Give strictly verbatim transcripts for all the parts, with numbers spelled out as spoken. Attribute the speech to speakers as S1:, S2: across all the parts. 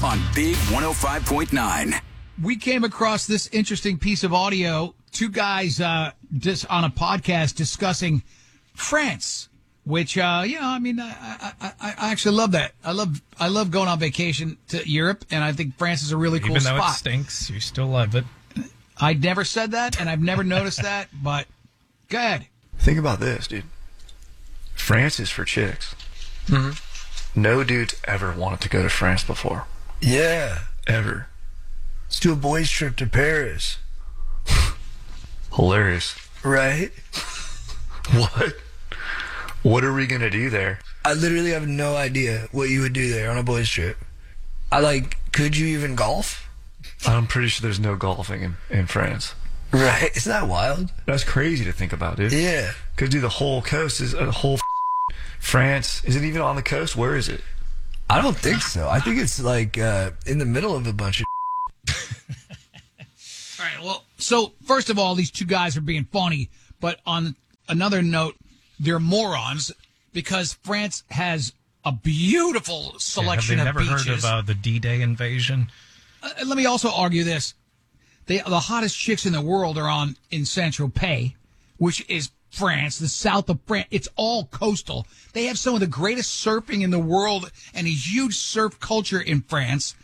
S1: on Big one oh five point nine.
S2: We came across this interesting piece of audio. Two guys uh, just on a podcast discussing France, which, uh, you know, I mean, I, I, I actually love that. I love I love going on vacation to Europe, and I think France is a really cool
S3: Even though
S2: spot.
S3: it stinks, you still love it.
S2: I never said that, and I've never noticed that, but go ahead.
S4: Think about this, dude. France is for chicks. Mm-hmm. No dude's ever wanted to go to France before.
S5: Yeah.
S4: Ever.
S5: Let's do a boys' trip to Paris.
S4: Hilarious.
S5: Right?
S4: What? What are we going to do there?
S5: I literally have no idea what you would do there on a boys' trip. I like, could you even golf?
S4: I'm pretty sure there's no golfing in, in France.
S5: Right? Isn't that wild?
S4: That's crazy to think about, dude.
S5: Yeah.
S4: Because, dude, the whole coast is a whole France. Is it even on the coast? Where is it?
S5: I don't think so. I think it's like uh, in the middle of a bunch of
S2: All right, well, so first of all, these two guys are being funny, but on another note, they're morons because France has a beautiful selection
S3: yeah, have they
S2: of
S3: never
S2: beaches.
S3: heard of uh, the D-Day invasion?
S2: Uh, let me also argue this. They, the hottest chicks in the world are on in Saint-Tropez, which is France, the south of France. It's all coastal. They have some of the greatest surfing in the world and a huge surf culture in France.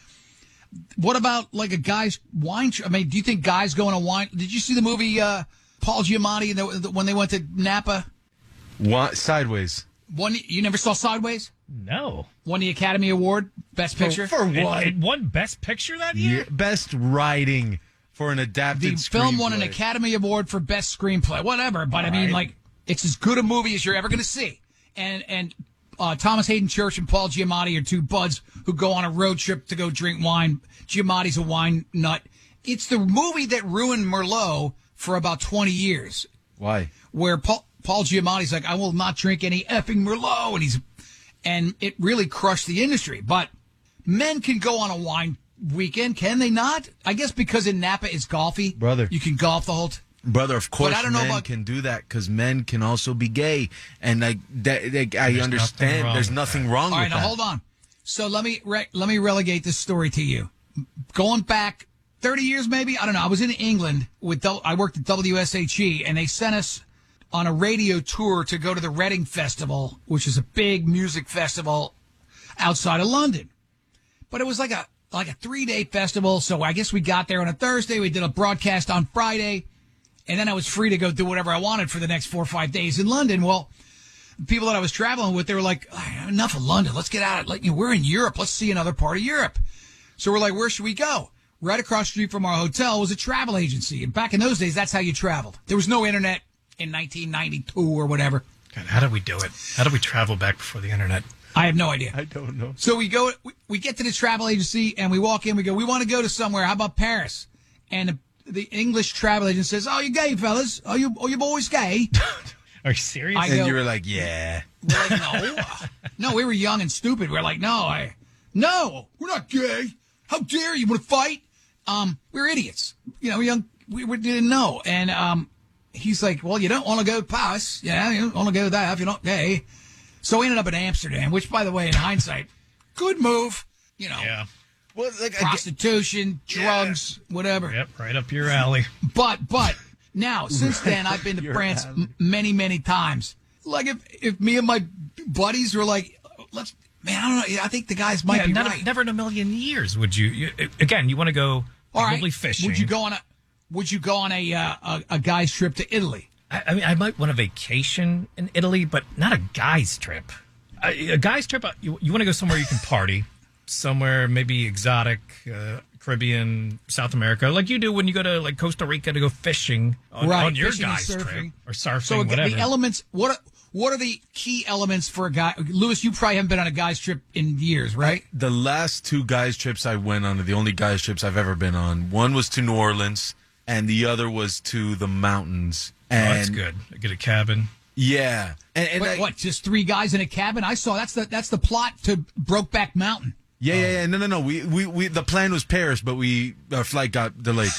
S2: What about like a guy's wine? Tr- I mean, do you think guys go on a wine? Did you see the movie uh, Paul Giamatti the, the, when they went to Napa?
S6: What? Sideways.
S2: One, you never saw Sideways?
S3: No.
S2: Won the Academy Award, Best Picture.
S6: For what?
S3: It, it won Best Picture that year?
S6: Yeah, best writing for an adapted
S2: The film won an
S6: screenplay.
S2: Academy Award for Best Screenplay. Whatever, but I mean,
S3: right.
S2: like, it's as good a movie as you're ever going to see. And and uh, Thomas Hayden Church and Paul Giamatti are two buds who go on a road trip to go drink wine. Giamatti's a wine nut. It's the movie that ruined Merlot for about twenty years.
S6: Why?
S2: Where Paul, Paul Giamatti's like, I will not drink any effing Merlot. And he's, and it really crushed the industry. But men can go on a wine weekend, can they not? I guess because in Napa it's golfy.
S6: Brother.
S2: You can golf the whole time.
S6: Brother, of course,
S2: I don't know
S6: men
S2: about-
S6: can do that because men can also be gay, and like that, like, I
S3: There's
S6: understand.
S3: nothing wrong
S6: There's
S3: with
S6: nothing
S3: that.
S6: wrong
S2: All right,
S6: with
S2: now
S6: that.
S2: hold on. So let me re- let me relegate this story to you. Going back thirty years, maybe, I don't know. I was in England with du- I worked at W S H E, and they sent us on a radio tour to go to the Reading Festival, which is a big music festival outside of London. But it was like a like a three day festival. So I guess we got there on a Thursday. We did a broadcast on Friday. And then I was free to go do whatever I wanted for the next four or five days in London. Well, the people that I was traveling with, they were like, enough of London. Let's get out of it. You know, we're in Europe. Let's see another part of Europe. So we're like, where should we go? Right across the street from our hotel was a travel agency. And back in those days, that's how you traveled. There was no internet in nineteen ninety-two or whatever.
S3: God, how did we do it? How did we travel back before the internet?
S2: I have no idea.
S6: I don't know.
S2: So we go, we, we get to the travel agency and we walk in. We go, we want to go to somewhere. How about Paris? And the, the English travel agent says, "Oh, you gay fellas? Are you, are you boys gay?"
S3: Are you serious?
S2: I
S6: And
S2: go-
S6: you were like, yeah.
S2: We're like, no, no, we were young and stupid. We're like, no, I, no, we're not gay. How dare you? Want to fight? Um, we're idiots. You know, we're young. We, we didn't know. And um, he's like, well, you don't want to go to Paris. Yeah, you don't want to go there if you're not gay. So we ended up in Amsterdam, which, by the way, in hindsight, good move. You know,
S3: Yeah.
S6: Well, like, I-
S2: prostitution, drugs, whatever.
S3: Yep, right up your alley.
S2: But but now since then I've been to France m- many many times. Like if if me and my buddies were like, let's man, I don't know. I think the guys might
S3: Yeah,
S2: be
S3: not
S2: right.
S3: a, never in a million years would you, you again, you want to go
S2: All right,
S3: probably fishing.
S2: would you go on a would you go on a uh, a, a guy's trip to Italy?
S3: I, I mean, I might want a vacation in Italy, but not a guy's trip. A, a guy's trip, uh, you, you want to go somewhere you can party, somewhere maybe exotic, uh, Caribbean, South America, like you do when you go to like Costa Rica to go fishing on,
S2: Right,
S3: on your
S2: fishing and
S3: guy's
S2: surfing.
S3: trip or surfing,
S2: So again,
S3: whatever.
S2: the elements. What are, what are the key elements for a guy? Lewis, you probably haven't been on a guy's trip in years, right?
S6: the last two guys trips I went on are the only guys trips I've ever been on. One was to New Orleans, and the other was to the mountains.
S3: Oh,
S6: And
S3: that's good. Get a cabin.
S6: Yeah, and, and
S2: Wait,
S6: like,
S2: what? Just three guys in a cabin? I saw that's the that's the plot to Brokeback Mountain.
S6: Yeah, yeah, yeah. No, no, no. We, we, we. The plan was Paris, but we our flight got delayed.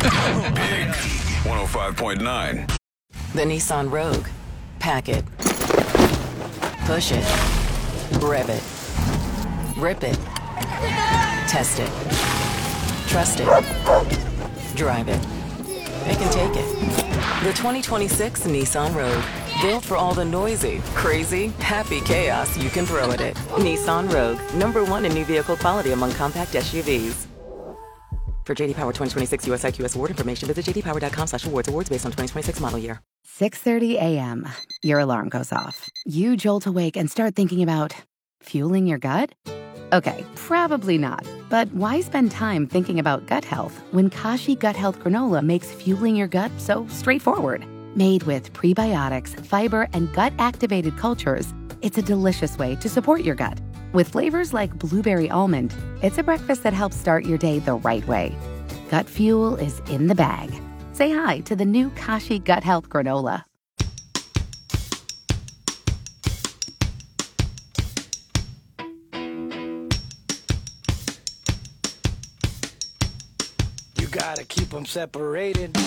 S1: Big one oh five point nine.
S7: The Nissan Rogue. Pack it. Push it. Rev it. Rip it. Test it. Trust it. Drive it. It can take it. The twenty twenty-six Nissan Rogue. Built for all the noisy, crazy, happy chaos you can throw at it. Nissan Rogue. Number one in new vehicle quality among compact S U Vs. For J D Power twenty twenty-six U S I Q S award information, visit j d power dot com slash awards. Awards based on twenty twenty-six model year.
S8: six thirty a.m. Your alarm goes off. You jolt awake and start thinking about fueling your gut? Okay, probably not. But why spend time thinking about gut health when Kashi Gut Health Granola makes fueling your gut so straightforward? Made with prebiotics, fiber, and gut-activated cultures, it's a delicious way to support your gut. With flavors like blueberry almond, it's a breakfast that helps start your day the right way. Gut fuel is in the bag. Say hi to the new Kashi Gut Health Granola.
S5: You gotta keep them separated.